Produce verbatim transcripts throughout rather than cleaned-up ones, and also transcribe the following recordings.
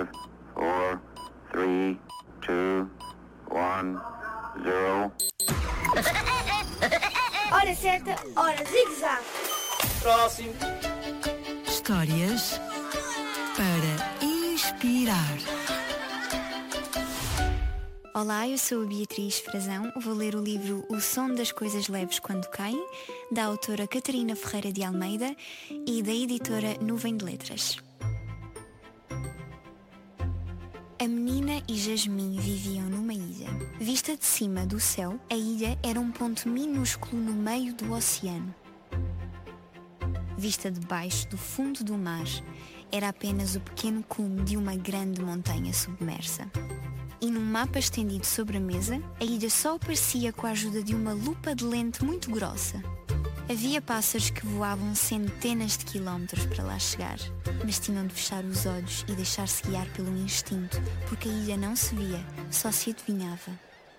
five, four, three, two, one, zero. Hora certa, hora zig-zag. Próximo. Histórias para inspirar. Olá, eu sou a Beatriz Frazão. Vou ler o livro O Som das Coisas Leves Quando Caem, da autora Catarina Ferreira de Almeida e da editora Nuvem de Letras. A menina e Jasmim viviam numa ilha. Vista de cima do céu, a ilha era um ponto minúsculo no meio do oceano. Vista de baixo do fundo do mar, era apenas o pequeno cume de uma grande montanha submersa. E num mapa estendido sobre a mesa, a ilha só aparecia com a ajuda de uma lupa de lente muito grossa. Havia pássaros que voavam centenas de quilómetros para lá chegar, mas tinham de fechar os olhos e deixar-se guiar pelo instinto, porque a ilha não se via, só se adivinhava.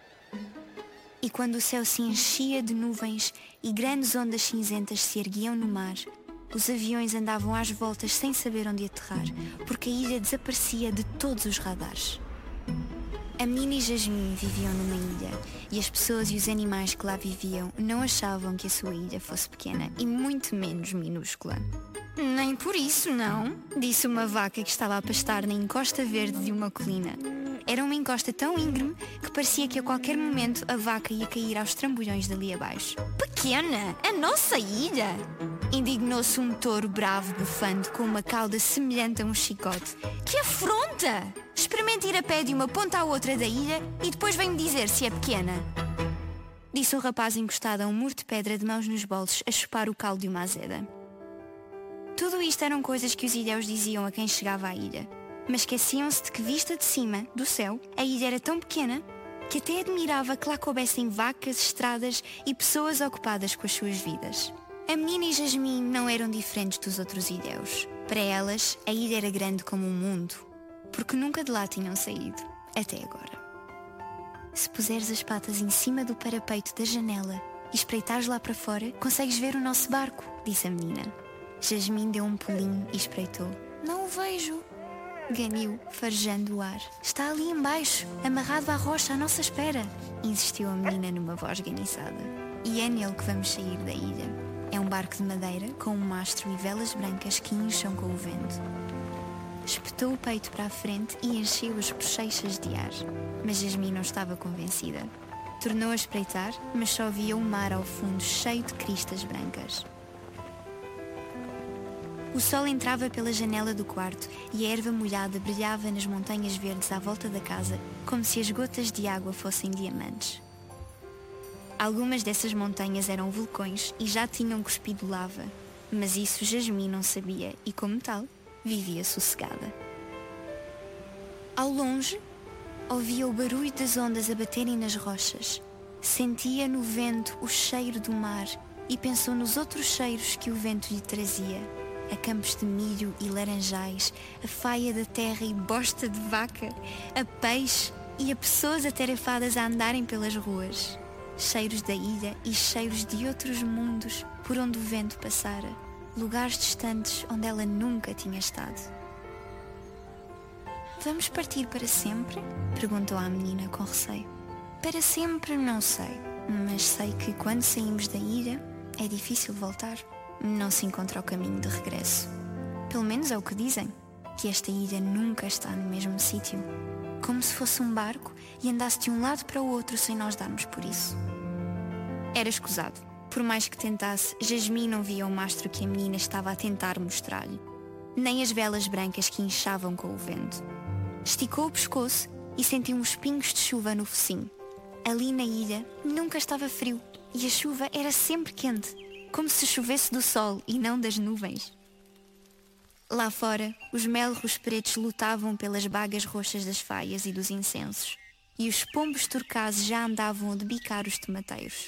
E quando o céu se enchia de nuvens e grandes ondas cinzentas se erguiam no mar, os aviões andavam às voltas sem saber onde aterrar, porque a ilha desaparecia de todos os radares. A menina e Jasmim viviam numa ilha e as pessoas e os animais que lá viviam não achavam que a sua ilha fosse pequena e muito menos minúscula. Nem por isso, não, disse uma vaca que estava a pastar na encosta verde de uma colina. Era uma encosta tão íngreme que parecia que a qualquer momento a vaca ia cair aos trambolhões dali abaixo. Pequena? A nossa ilha? Indignou-se um touro bravo bufando com uma cauda semelhante a um chicote. Que afronta! Experimente ir a pé de uma ponta à outra da ilha e depois vem-me dizer se é pequena. Disse o rapaz encostado a um muro de pedra de mãos nos bolsos a chupar o calo de uma azeda. Tudo isto eram coisas que os ilhéus diziam a quem chegava à ilha, mas esqueciam-se de que, vista de cima, do céu, a ilha era tão pequena que até admirava que lá coubessem vacas, estradas e pessoas ocupadas com as suas vidas. A menina e Jasmim não eram diferentes dos outros ilhéus. Para elas, a ilha era grande como um mundo, porque nunca de lá tinham saído, até agora. Se puseres as patas em cima do parapeito da janela e espreitares lá para fora, consegues ver o nosso barco, disse a menina. Jasmim deu um pulinho e espreitou. Não o vejo, ganiu, farejando o ar. Está ali embaixo, amarrado à rocha à nossa espera, insistiu a menina numa voz ganiçada. E é nele que vamos sair da ilha. É um barco de madeira com um mastro e velas brancas que incham com o vento. Espetou o peito para a frente e encheu as bochechas de ar. Mas Jasmim não estava convencida. Tornou a espreitar, mas só via o mar ao fundo cheio de cristas brancas. O sol entrava pela janela do quarto e a erva molhada brilhava nas montanhas verdes à volta da casa, como se as gotas de água fossem diamantes. Algumas dessas montanhas eram vulcões e já tinham cuspido lava, mas isso Jasmim não sabia e, como tal, vivia sossegada. Ao longe, ouvia o barulho das ondas a baterem nas rochas. Sentia no vento o cheiro do mar e pensou nos outros cheiros que o vento lhe trazia. A campos de milho e laranjais, a faia da terra e bosta de vaca, a peixe e a pessoas atarefadas a andarem pelas ruas. Cheiros da ilha e cheiros de outros mundos por onde o vento passara. Lugares distantes onde ela nunca tinha estado. Vamos partir para sempre? Perguntou a menina com receio. Para sempre não sei, mas sei que quando saímos da ilha é difícil voltar. Não se encontra o caminho de regresso. Pelo menos é o que dizem, que esta ilha nunca está no mesmo sítio. Como se fosse um barco e andasse de um lado para o outro sem nós darmos por isso. Era escusado. Por mais que tentasse, Jasmim não via o mastro que a menina estava a tentar mostrar-lhe, nem as velas brancas que inchavam com o vento. Esticou o pescoço e sentiu uns pingos de chuva no focinho. Ali na ilha nunca estava frio e a chuva era sempre quente, como se chovesse do sol e não das nuvens. Lá fora, os melros pretos lutavam pelas bagas roxas das faias e dos incensos, e os pombos turcases já andavam a debicar os tomateiros.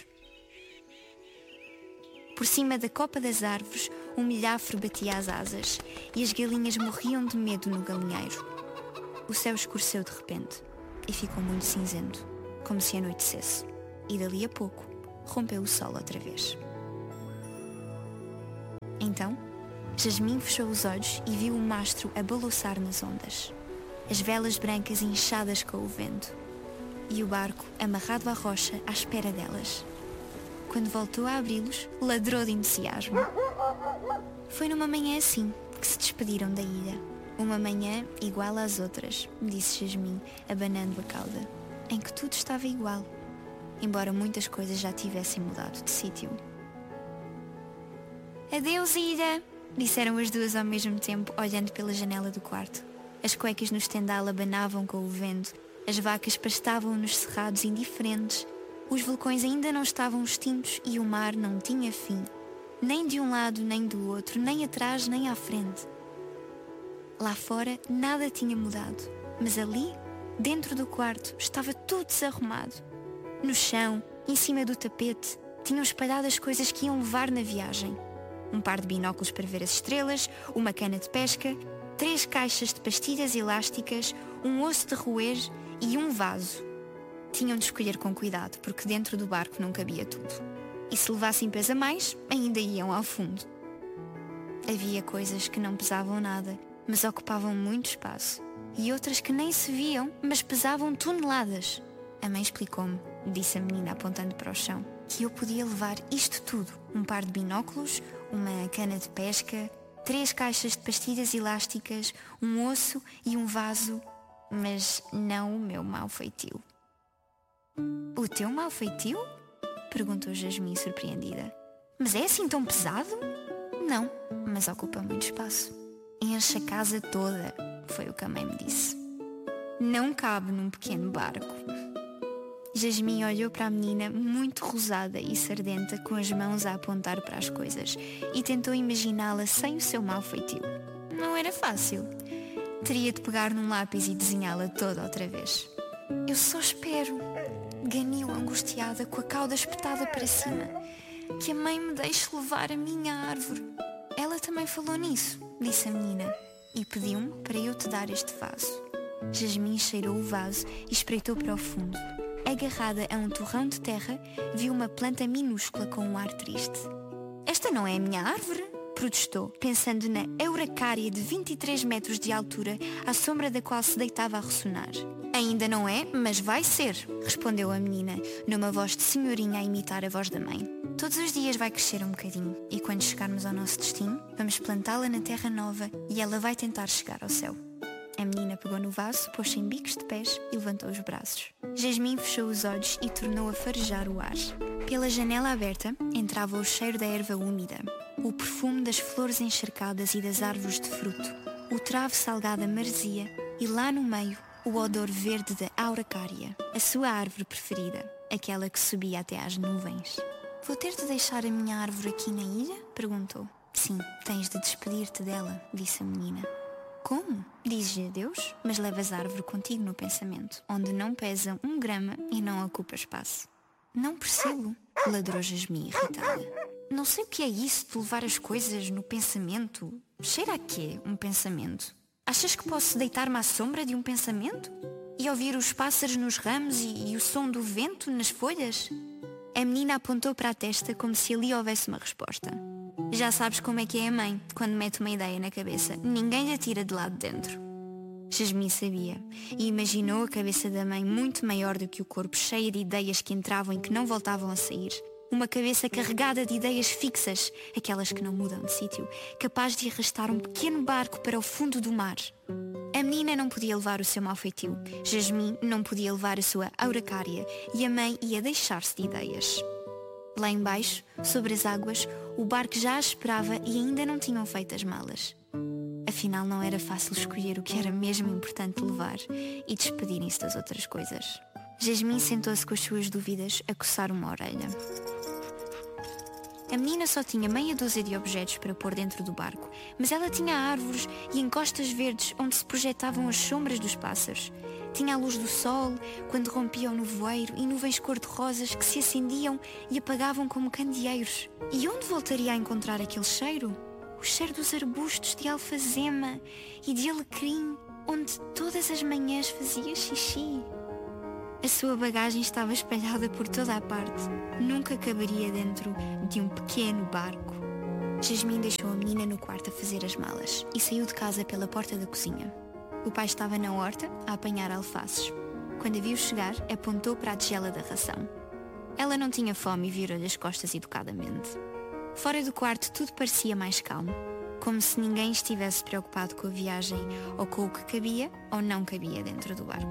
Por cima da copa das árvores, um milhafre batia as asas, e as galinhas morriam de medo no galinheiro. O céu escureceu de repente, e ficou muito cinzento, como se anoitecesse, e dali a pouco rompeu o sol outra vez. Então, Jasmim fechou os olhos e viu o mastro a balouçar nas ondas. as velas brancas inchadas com o vento, e o barco amarrado à rocha à espera delas. Quando voltou a abri-los, ladrou de entusiasmo. Foi numa manhã assim que se despediram da ilha. Uma manhã igual às outras, disse Jasmine, abanando a cauda, em que tudo estava igual, embora muitas coisas já tivessem mudado de sítio. Adeus, ilha! Disseram as duas ao mesmo tempo, olhando pela janela do quarto. As cuecas no estendal abanavam com o vento, as vacas pastavam nos cerrados indiferentes, os vulcões ainda não estavam extintos e o mar não tinha fim, nem de um lado nem do outro, nem atrás nem à frente. Lá fora nada tinha mudado, mas ali, dentro do quarto, estava tudo desarrumado. No chão, em cima do tapete, tinham espalhado as coisas que iam levar na viagem. Um par de binóculos para ver as estrelas, uma cana de pesca, três caixas de pastilhas elásticas, um osso de roer e um vaso. Tinham de escolher com cuidado, porque dentro do barco não cabia tudo. E se levassem peso a mais, ainda iam ao fundo. Havia coisas que não pesavam nada, mas ocupavam muito espaço. E outras que nem se viam, mas pesavam toneladas. A mãe explicou-me, disse a menina apontando para o chão, que eu podia levar isto tudo. Um par de binóculos, uma cana de pesca, três caixas de pastilhas elásticas, um osso e um vaso, mas não o meu mau feitio. O teu mau feitio? Perguntou Jasmine surpreendida. Mas é assim tão pesado? Não, mas ocupa muito espaço. Enche a casa toda, foi o que a mãe me disse. Não cabe num pequeno barco. Jasmine olhou para a menina muito rosada e sardenta, com as mãos a apontar para as coisas, e tentou imaginá-la sem o seu mau feitio. Não era fácil. Teria de pegar num lápis e desenhá-la toda outra vez. Eu só espero, ganiu angustiada, com a cauda espetada para cima, que a mãe me deixe levar a minha árvore. Ela também falou nisso, disse a menina, e pediu-me para eu te dar este vaso. Jasmine cheirou o vaso e espreitou para o fundo. Agarrada a um torrão de terra, viu uma planta minúscula com um ar triste. Esta não é a minha árvore? Protestou, pensando na euracária de vinte e três metros de altura, à sombra da qual se deitava a ressonar. Ainda não é, mas vai ser, respondeu a menina, numa voz de senhorinha a imitar a voz da mãe. Todos os dias vai crescer um bocadinho, e quando chegarmos ao nosso destino, vamos plantá-la na terra nova e ela vai tentar chegar ao céu. A menina pegou no vaso, pôs-se em bicos de pés e levantou os braços. Jasmine fechou os olhos e tornou a farejar o ar. Pela janela aberta entrava o cheiro da erva úmida, o perfume das flores encharcadas e das árvores de fruto, o travo salgada maresia e lá no meio o odor verde da auracária, a sua árvore preferida, aquela que subia até às nuvens. Vou ter de deixar a minha árvore aqui na ilha? Perguntou. Sim, tens de despedir-te dela, disse a menina. Como? Dizes adeus, mas levas a árvore contigo no pensamento, onde não pesa um grama e não ocupa espaço. Não percebo, ladrou Jasmine irritada. Não sei o que é isso de levar as coisas no pensamento. Cheira a quê, um pensamento? Achas que posso deitar-me à sombra de um pensamento? E ouvir os pássaros nos ramos e, e o som do vento nas folhas? A menina apontou para a testa como se ali houvesse uma resposta. Já sabes como é que é a mãe, quando mete uma ideia na cabeça. Ninguém a tira de lá de dentro. Jasmine sabia, e imaginou a cabeça da mãe muito maior do que o corpo, cheia de ideias que entravam e que não voltavam a sair. Uma cabeça carregada de ideias fixas, aquelas que não mudam de sítio, capaz de arrastar um pequeno barco para o fundo do mar. A menina não podia levar o seu mau feitio, Jasmine não podia levar a sua auracária, e a mãe ia deixar-se de ideias. Lá embaixo, sobre as águas, o barco já a esperava e ainda não tinham feito as malas. Afinal, não era fácil escolher o que era mesmo importante levar e despedirem-se das outras coisas. Jasmine sentou-se com as suas dúvidas a coçar uma orelha. A menina só tinha meia dúzia de objetos para pôr dentro do barco, mas ela tinha árvores e encostas verdes onde se projetavam as sombras dos pássaros. Tinha a luz do sol, quando rompia o nevoeiro, e nuvens cor-de-rosas que se acendiam e apagavam como candeeiros. E onde voltaria a encontrar aquele cheiro? O cheiro dos arbustos de alfazema e de alecrim, onde todas as manhãs fazia xixi. A sua bagagem estava espalhada por toda a parte. Nunca caberia dentro de um pequeno barco. Jasmine deixou a menina no quarto a fazer as malas e saiu de casa pela porta da cozinha. O pai estava na horta a apanhar alfaces. Quando a viu chegar, apontou para a tigela da ração. Ela não tinha fome e virou-lhe as costas educadamente. Fora do quarto tudo parecia mais calmo, como se ninguém estivesse preocupado com a viagem ou com o que cabia ou não cabia dentro do barco.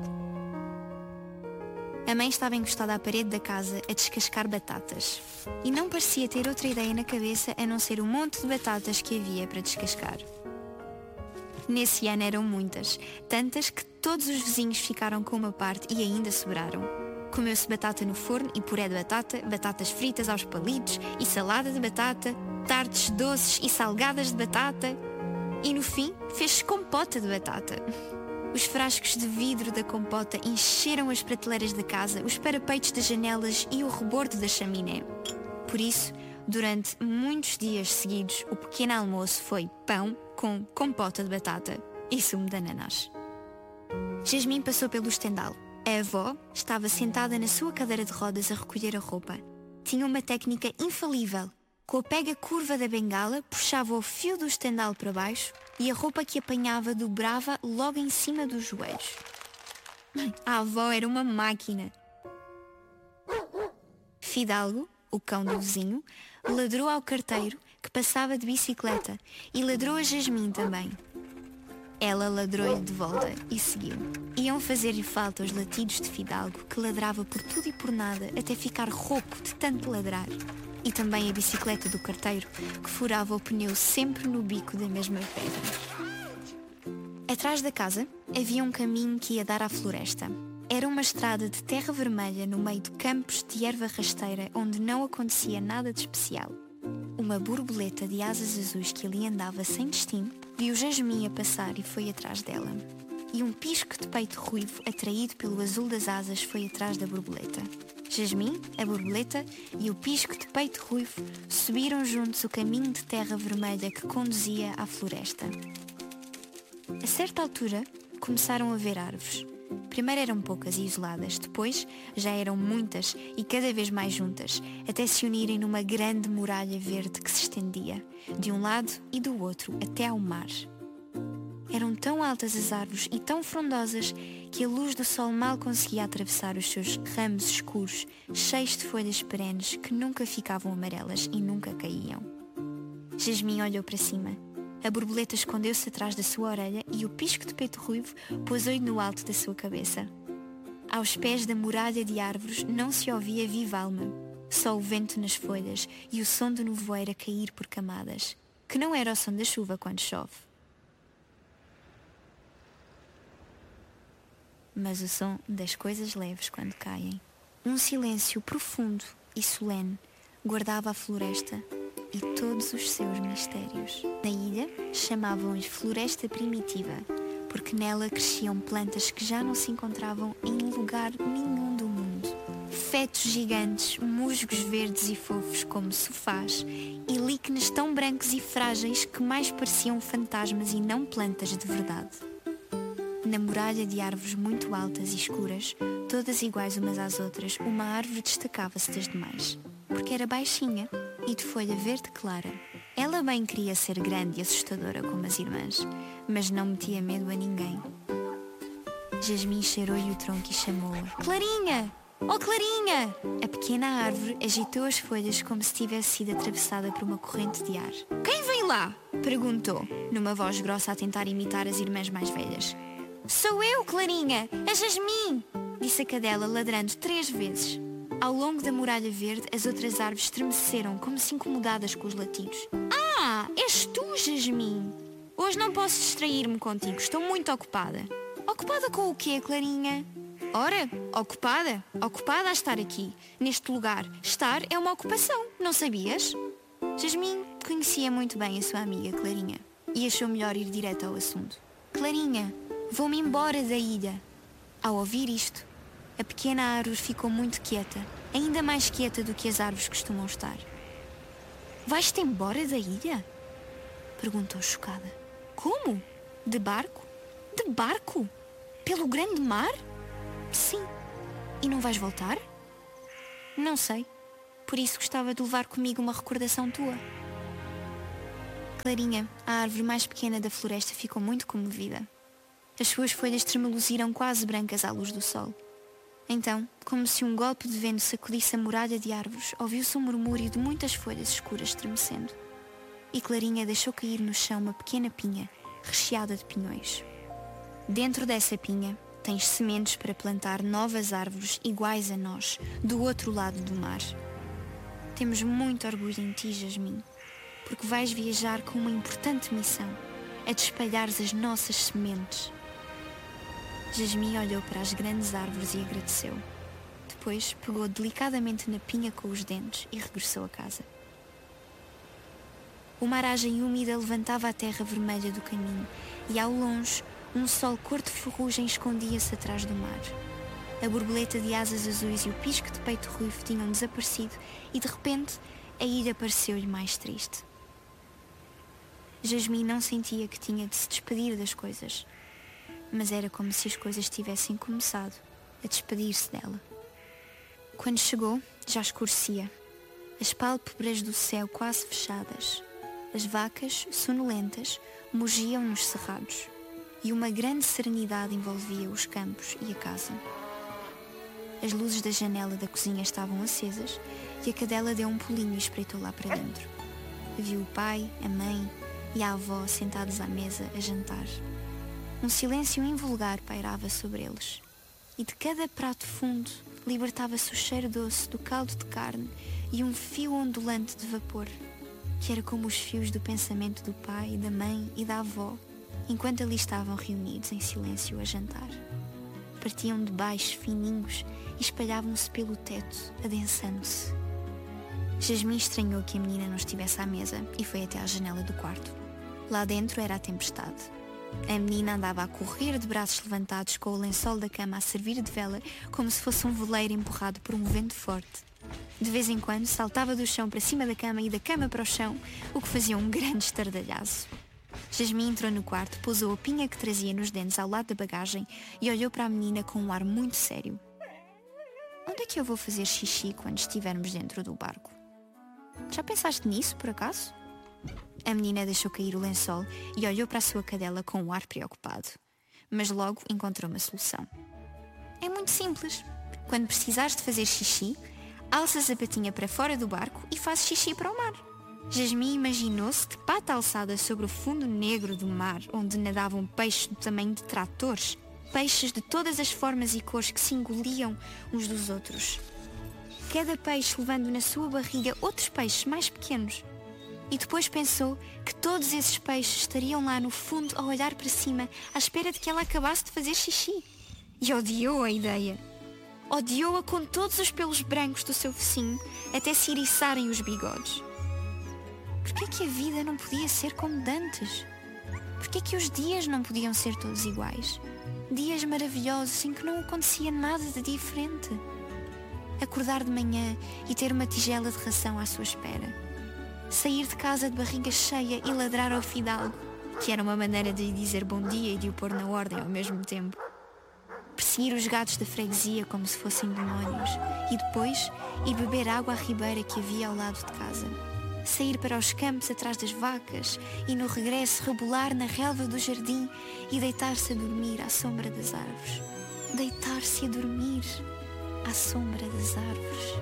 A mãe estava encostada à parede da casa a descascar batatas e não parecia ter outra ideia na cabeça a não ser o monte de batatas que havia para descascar. Nesse ano eram muitas, tantas que todos os vizinhos ficaram com uma parte e ainda sobraram. Comeu-se batata no forno e puré de batata, batatas fritas aos palitos e salada de batata, tartes doces e salgadas de batata e no fim fez-se compota de batata. Os frascos de vidro da compota encheram as prateleiras da casa, os parapeitos das janelas e o rebordo da chaminé. Por isso, durante muitos dias seguidos, o pequeno almoço foi pão com compota de batata e sumo de ananás. Jasmim passou pelo estendal. A avó estava sentada na sua cadeira de rodas a recolher a roupa. Tinha uma técnica infalível. Com a pega curva da bengala, puxava o fio do estendal para baixo e a roupa que apanhava dobrava logo em cima dos joelhos. A avó era uma máquina. Fidalgo, o cão do vizinho, ladrou ao carteiro que passava de bicicleta e ladrou a Jasmim também. Ela ladrou-lhe de volta e seguiu. Iam fazer-lhe falta os latidos de Fidalgo, que ladrava por tudo e por nada até ficar rouco de tanto ladrar. E também a bicicleta do carteiro, que furava o pneu sempre no bico da mesma pedra. Atrás da casa havia um caminho que ia dar à floresta. Era uma estrada de terra vermelha no meio de campos de erva rasteira onde não acontecia nada de especial. Uma borboleta de asas azuis que ali andava sem destino viu Jasmim a passar e foi atrás dela. E um pisco de peito ruivo, atraído pelo azul das asas, foi atrás da borboleta. Jasmim, a borboleta e o pisco de peito ruivo subiram juntos o caminho de terra vermelha que conduzia à floresta. A certa altura, começaram a ver árvores. Primeiro eram poucas e isoladas, depois já eram muitas e cada vez mais juntas, até se unirem numa grande muralha verde que se estendia, de um lado e do outro, até ao mar. Eram tão altas as árvores e tão frondosas que a luz do sol mal conseguia atravessar os seus ramos escuros, cheios de folhas perenes que nunca ficavam amarelas e nunca caíam. Jasmim olhou para cima. A borboleta escondeu-se atrás da sua orelha e o pisco de peito ruivo pousou-lhe no alto da sua cabeça. Aos pés da muralha de árvores não se ouvia viva alma, só o vento nas folhas e o som do nevoeiro a cair por camadas, que não era o som da chuva quando chove, mas o som das coisas leves quando caem. Um silêncio profundo e solene guardava a floresta e todos os seus mistérios. Na ilha chamavam-lhe Floresta Primitiva, porque nela cresciam plantas que já não se encontravam em lugar nenhum do mundo. Fetos gigantes, musgos verdes e fofos como sofás e líquenes tão brancos e frágeis que mais pareciam fantasmas e não plantas de verdade. Na muralha de árvores muito altas e escuras, todas iguais umas às outras, uma árvore destacava-se das demais, porque era baixinha e de folha verde clara. Ela bem queria ser grande e assustadora como as irmãs, mas não metia medo a ninguém. Jasmim cheirou-lhe o tronco e chamou-a: Clarinha! Oh Clarinha! A pequena árvore agitou as folhas como se tivesse sido atravessada por uma corrente de ar. Quem vem lá? Perguntou, numa voz grossa a tentar imitar as irmãs mais velhas. Sou eu, Clarinha! A Jasmim! Disse a cadela, ladrando três vezes. Ao longo da muralha verde, as outras árvores estremeceram, como se incomodadas com os latidos. Ah, és tu, Jasmim! Hoje não posso distrair-me contigo, estou muito ocupada. Ocupada com o quê, Clarinha? Ora, ocupada, ocupada a estar aqui, neste lugar. Estar é uma ocupação, não sabias? Jasmim conhecia muito bem a sua amiga Clarinha e achou melhor ir direto ao assunto. Clarinha, vou-me embora da ilha. Ao ouvir isto, a pequena árvore ficou muito quieta, ainda mais quieta do que as árvores costumam estar. Vais-te embora da ilha? Perguntou chocada. Como? De barco? De barco? Pelo grande mar? Sim. E não vais voltar? Não sei. Por isso gostava de levar comigo uma recordação tua. Clarinha, a árvore mais pequena da floresta, ficou muito comovida. As suas folhas tremeluziram quase brancas à luz do sol. Então, como se um golpe de vento sacudisse a muralha de árvores, ouviu-se um murmúrio de muitas folhas escuras estremecendo. E Clarinha deixou cair no chão uma pequena pinha, recheada de pinhões. Dentro dessa pinha, tens sementes para plantar novas árvores iguais a nós, do outro lado do mar. Temos muito orgulho em ti, Jasmim, porque vais viajar com uma importante missão, a de espalhares as nossas sementes. Jasmim olhou para as grandes árvores e agradeceu. Depois pegou delicadamente na pinha com os dentes e regressou a casa. Uma aragem úmida levantava a terra vermelha do caminho e, ao longe, um sol cor de ferrugem escondia-se atrás do mar. A borboleta de asas azuis e o pisco de peito ruivo tinham desaparecido e, de repente, a ilha pareceu-lhe mais triste. Jasmim não sentia que tinha de se despedir das coisas, mas era como se as coisas tivessem começado a despedir-se dela. Quando chegou, já escurecia, as pálpebras do céu quase fechadas. As vacas, sonolentas, mugiam nos cerrados e uma grande serenidade envolvia os campos e a casa. As luzes da janela da cozinha estavam acesas e a cadela deu um pulinho e espreitou lá para dentro. Viu o pai, a mãe e a avó sentados à mesa a jantar. Um silêncio invulgar pairava sobre eles e de cada prato fundo libertava-se o cheiro doce do caldo de carne e um fio ondulante de vapor, que era como os fios do pensamento do pai, da mãe e da avó, enquanto ali estavam reunidos em silêncio a jantar. Partiam de baixo fininhos e espalhavam-se pelo teto, adensando-se. Jasmim estranhou que a menina não estivesse à mesa e foi até à janela do quarto. Lá dentro era a tempestade. A menina andava a correr de braços levantados com o lençol da cama a servir de vela como se fosse um veleiro empurrado por um vento forte. De vez em quando saltava do chão para cima da cama e da cama para o chão, o que fazia um grande estardalhaço. Jasmim entrou no quarto, pousou a pinha que trazia nos dentes ao lado da bagagem e olhou para a menina com um ar muito sério. Onde é que eu vou fazer xixi quando estivermos dentro do barco? Já pensaste nisso, por acaso? A menina deixou cair o lençol e olhou para a sua cadela com um ar preocupado. Mas logo encontrou uma solução. É muito simples. Quando precisares de fazer xixi, alças a patinha para fora do barco e fazes xixi para o mar. Jasmim imaginou-se de pata alçada sobre o fundo negro do mar, onde nadavam peixes do tamanho de tratores, peixes de todas as formas e cores que se engoliam uns dos outros. Cada peixe levando na sua barriga outros peixes mais pequenos. E depois pensou que todos esses peixes estariam lá no fundo a olhar para cima, à espera de que ela acabasse de fazer xixi. E odiou a ideia. Odiou-a com todos os pelos brancos do seu focinho, até se iriçarem os bigodes. Porquê que a vida não podia ser como dantes? Porquê que os dias não podiam ser todos iguais? Dias maravilhosos em que não acontecia nada de diferente. Acordar de manhã e ter uma tigela de ração à sua espera. Sair de casa de barriga cheia e ladrar ao fidalgo, que era uma maneira de lhe dizer bom dia e de o pôr na ordem ao mesmo tempo. Perseguir os gatos da freguesia como se fossem demónios e depois ir beber água à ribeira que havia ao lado de casa. Sair para os campos atrás das vacas e no regresso rebolar na relva do jardim e deitar-se a dormir à sombra das árvores. Deitar-se a dormir à sombra das árvores.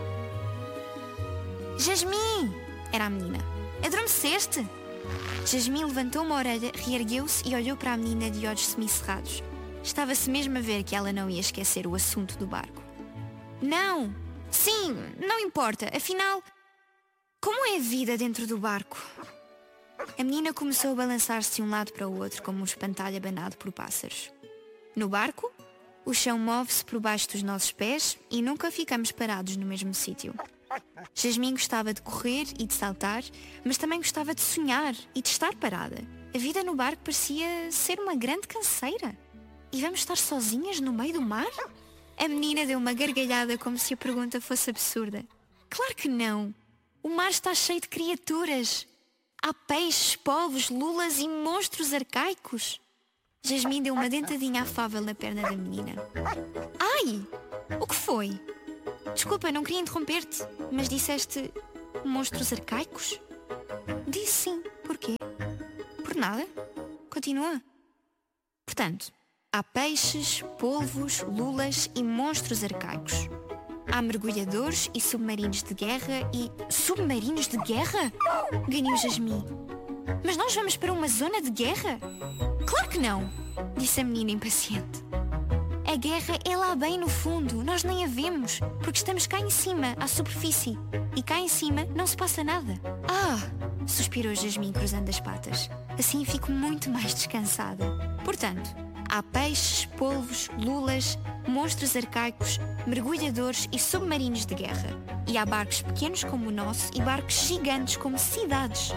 Jasmim! Era a menina. Adormeceste? Jasmim levantou uma orelha, reergueu-se e olhou para a menina de olhos semicerrados. Estava-se mesmo a ver que ela não ia esquecer o assunto do barco. Não! Sim, não importa. Afinal, como é a vida dentro do barco? A menina começou a balançar-se de um lado para o outro como um espantalho abanado por pássaros. No barco, o chão move-se por baixo dos nossos pés e nunca ficamos parados no mesmo sítio. Jasmim gostava de correr e de saltar, mas também gostava de sonhar e de estar parada. A vida no barco parecia ser uma grande canseira. E vamos estar sozinhas no meio do mar? A menina deu uma gargalhada como se a pergunta fosse absurda. Claro que não! O mar está cheio de criaturas. Há peixes, povos, lulas e monstros arcaicos. Jasmim deu uma dentadinha afável na perna da menina. Ai! O que foi? Desculpa, não queria interromper-te, mas disseste monstros arcaicos? Disse sim. Porquê? Por nada. Continua. Portanto, há peixes, polvos, lulas e monstros arcaicos. Há mergulhadores e submarinos de guerra e... Submarinos de guerra? Ganhou Jasmine. Mas nós vamos para uma zona de guerra? Claro que não, disse a menina impaciente. A guerra é lá bem no fundo, nós nem a vemos, porque estamos cá em cima, à superfície. E cá em cima não se passa nada. Ah, suspirou Jasmine cruzando as patas. Assim fico muito mais descansada. Portanto, há peixes, polvos, lulas, monstros arcaicos, mergulhadores e submarinos de guerra. E há barcos pequenos como o nosso e barcos gigantes como cidades.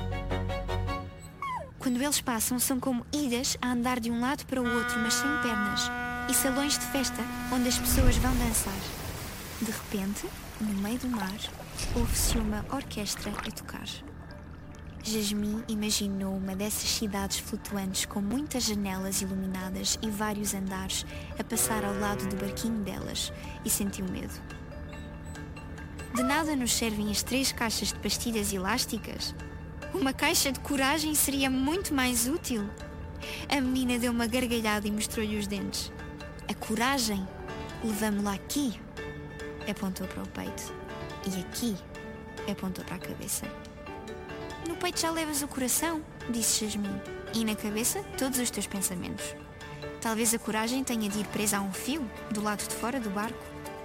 Quando eles passam, são como ilhas a andar de um lado para o outro, mas sem pernas. E salões de festa onde as pessoas vão dançar. De repente, no meio do mar, ouve-se uma orquestra a tocar. Jasmine imaginou uma dessas cidades flutuantes com muitas janelas iluminadas e vários andares a passar ao lado do barquinho delas e sentiu medo. De nada nos servem as três caixas de pastilhas elásticas? Uma caixa de coragem seria muito mais útil. A menina deu uma gargalhada e mostrou-lhe os dentes. A coragem levamos-la aqui. Apontou para o peito. E aqui apontou para a cabeça. No peito já levas o coração, disse Jasmine. E na cabeça todos os teus pensamentos. Talvez a coragem tenha de ir presa a um fio do lado de fora do barco.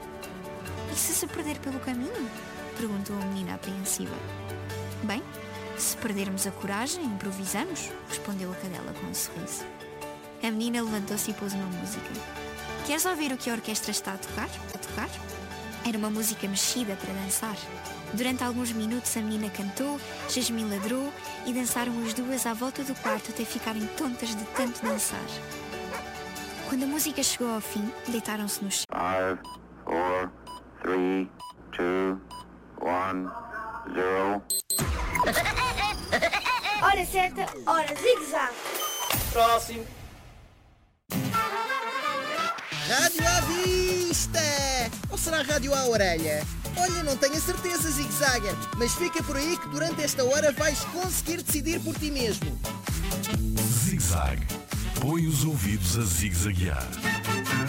E se se perder pelo caminho? Perguntou a menina apreensiva. Bem, se perdermos a coragem, improvisamos, respondeu a cadela com um sorriso. A menina levantou-se e pôs uma música. Queres ouvir o que a orquestra está a tocar? A tocar? Era uma música mexida para dançar. Durante alguns minutos a menina cantou, Jasmine ladrou e dançaram as duas à volta do quarto até ficarem tontas de tanto dançar. Quando a música chegou ao fim, deitaram-se no chão. Five, four, three, two, one, zero. Hora certa, hora zigue-zague. Próximo. Rádio à vista! Ou será rádio à orelha? Olha, não tenho a certeza, Zig-Zagger, mas fica por aí que durante esta hora vais conseguir decidir por ti mesmo. Zig-Zag. Põe os ouvidos a zigue-zaguear.